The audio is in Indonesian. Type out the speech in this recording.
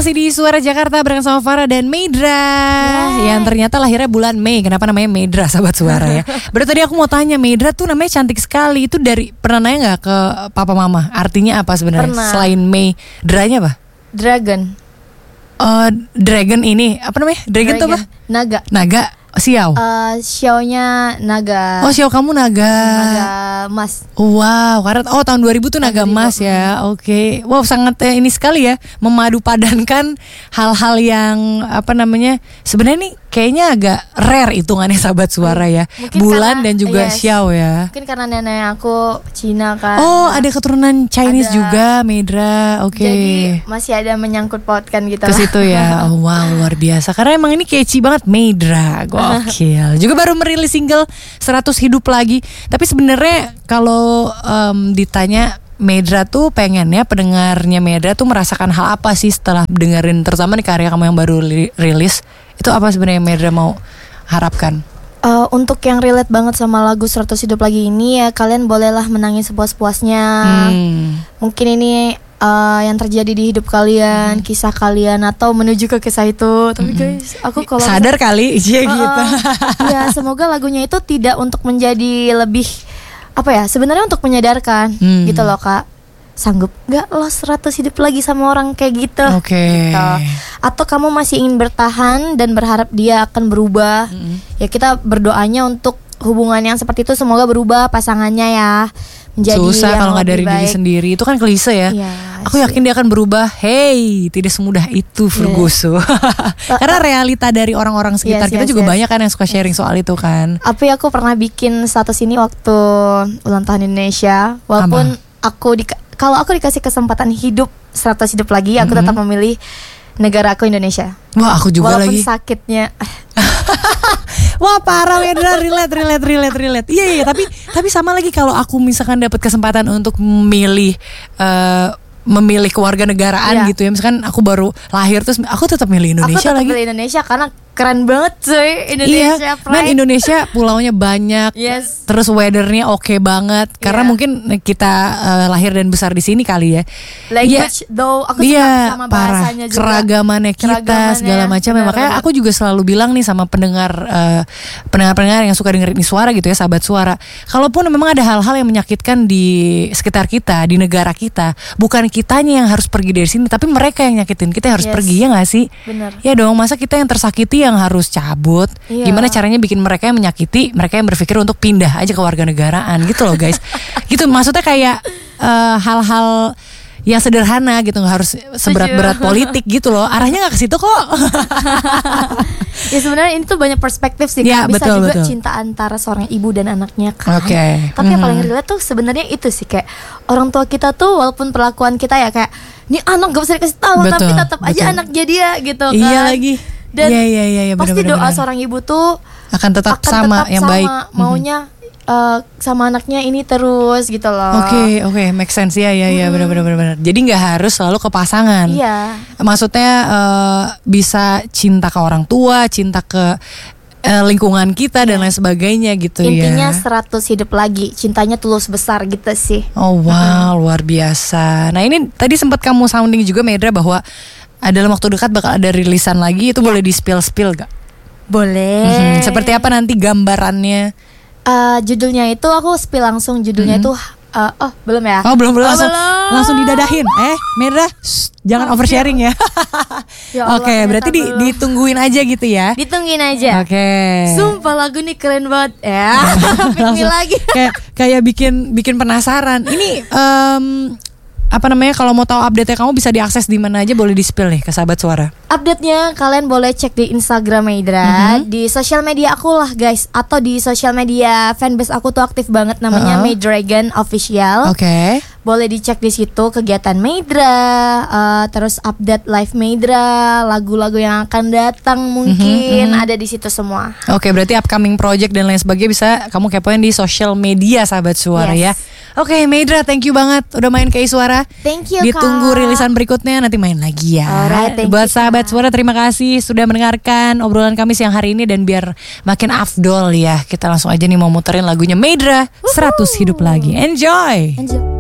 masih di Suara Jakarta bareng sama Farah dan Medra yang ternyata lahirnya bulan Mei. Kenapa namanya Medra, sahabat Suara ya? Berarti tadi aku mau tanya, Medra tuh namanya cantik sekali. Itu dari pernah nanya nggak ke papa mama? Artinya apa sebenarnya? Selain Mei, Dranya apa? Dragon. Dragon ini apa namanya? Dragon tuh apa? Naga. Xiao. Xiao-nya naga. Oh, Xiao kamu naga. Naga emas. Wow, karena tahun 2000 tuh naga emas ya. Oke. Wow, sangat ini sekali ya, memadu padankan hal-hal yang sebenarnya nih kayaknya agak rare hitungannya sahabat Suara ya. Mungkin Bulan dan juga Xiao ya. Mungkin karena nenek aku Cina kan. Oh, ada keturunan Chinese juga, Medra. Oke. Jadi masih ada menyangkut pautkan gitu. Ke situ ya. Oh, wow, luar biasa. Karena emang ini catchy banget, Medra. Gokil. Juga baru merilis single 100 Hidup Lagi. Tapi sebenarnya kalau ditanya Medra tuh pengennya pendengarnya Medra tuh merasakan hal apa sih setelah dengerin terutama nih karya kamu yang baru rilis. Itu apa sebenarnya Medra mau harapkan? Untuk yang relate banget sama lagu 100 Hidup Lagi ini ya, kalian bolehlah menangis sepuas-puasnya. Mungkin ini yang terjadi di hidup kalian, kisah kalian atau menuju ke kisah itu. Tapi guys, aku kalau sadar kali gitu. Ya, semoga lagunya itu tidak untuk menjadi lebih sebenarnya untuk menyadarkan gitu loh Kak. Sanggup gak lo 100 hidup lagi sama orang kayak gitu? Oke. Gitu. Atau kamu masih ingin bertahan dan berharap dia akan berubah? Ya kita berdoanya untuk hubungan yang seperti itu semoga berubah pasangannya ya. Menjadi susah kalau nggak dari diri sendiri. Itu kan klise ya. Aku yakin dia akan berubah. Hey, tidak semudah itu Ferguso. Karena realita dari orang-orang sekitar kita juga banyak kan yang suka sharing soal itu kan. Tapi aku pernah bikin status ini waktu ulang tahun Indonesia. Walaupun kalau aku dikasih kesempatan hidup 100 hidup lagi, aku tetap memilih negara aku Indonesia. Wah, aku juga walaupun lagi. Walaupun sakitnya. Wah, parah Medra, relate. Iya, tapi sama lagi kalau aku misalkan dapat kesempatan untuk memilih kewarganegaraan gitu ya. Misalkan aku baru lahir terus aku tetap milih Indonesia lagi. Aku tetap milih Indonesia karena keren banget cuy Indonesia. Iya, Indonesia pulaunya banyak. Terus weathernya oke banget. Karena mungkin kita lahir dan besar di sini kali ya. Language though aku suka sama bahasanya juga. Keragamannya kita segala macam. Makanya aku juga selalu bilang nih sama pendengar yang suka dengerin suara gitu ya, sahabat Suara. Kalaupun memang ada hal-hal yang menyakitkan di sekitar kita, di negara kita, bukan kitanya yang harus pergi dari sini, tapi mereka yang nyakitin kita yang harus pergi, ya nggak sih? Bener. Ya dong, masa kita yang tersakiti yang harus cabut? Gimana caranya bikin mereka yang menyakiti, mereka yang berpikir untuk pindah aja ke warganegaraan gitu loh guys. Gitu maksudnya kayak hal-hal yang sederhana gitu, nggak harus seberat-berat politik gitu loh. Arahnya nggak ke situ kok. Ya sebenarnya ini tuh banyak perspektif sih ya, bisa betul, juga cinta antara seorang ibu dan anaknya kan. Tapi yang paling relate tuh sebenarnya itu sih, kayak orang tua kita tuh walaupun perlakuan kita ya kayak ini anak gak bisa dikasih tahu, tapi tetap aja anaknya dia gitu kan. Iya lagi. Dan pasti bener, doa seorang ibu tuh akan tetap sama yang baik. Maunya sama anaknya ini terus gitu loh. Oke, make sense ya, benar. Jadi nggak harus selalu ke pasangan. Iya. Maksudnya bisa cinta ke orang tua, cinta ke lingkungan kita dan lain sebagainya gitu. Intinya 100 hidup lagi, cintanya tulus besar gitu sih. Oh wow, luar biasa. Nah ini tadi sempat kamu sounding juga Medra bahwa dalam waktu dekat bakal ada rilisan lagi. Itu boleh di spill gak? Boleh. Seperti apa nanti gambarannya? Judulnya itu aku spill langsung. Judulnya itu belum ya? Belum langsung didadahin. Medra, jangan oversharing ya. Oke, berarti ditungguin aja gitu ya. Ditungguin aja. Oke. Sumpah lagu nih keren banget ya. Langsung lagi. kayak bikin penasaran. Ini kalau mau tahu update-nya kamu bisa diakses di mana aja, boleh di-spill nih ke sahabat Suara. Update-nya kalian boleh cek di Instagram Medra, di sosial media aku lah guys, atau di sosial media fanbase aku tuh aktif banget namanya Medragon Official. Oke. Boleh dicek di situ kegiatan Medra, terus update live Medra, lagu-lagu yang akan datang mungkin ada di situ semua. Oke, berarti upcoming project dan lain sebagainya bisa kamu kepoin di sosial media sahabat Suara ya. Oke, Medra, thank you banget udah main ke Suara. Thank you, Ditunggu rilisan berikutnya, nanti main lagi ya. Buat sahabat Suara, terima kasih sudah mendengarkan obrolan kami siang hari ini. Dan biar makin afdol ya, kita langsung aja nih mau muterin lagunya Medra, 100 Hidup Lagi. Enjoy.